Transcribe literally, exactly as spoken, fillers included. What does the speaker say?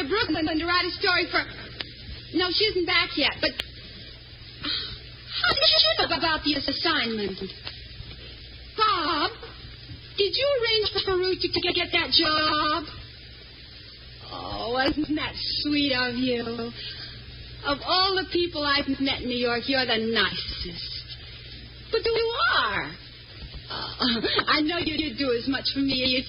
to Brooklyn to write a story for... No, she isn't back yet, but... How did you know about the assignment? Bob, did you arrange for Ferrucci to get that job? Oh, isn't that sweet of you? Of all the people I've met in New York, you're the nicest. But you are. Uh, I know you'd do as much for me if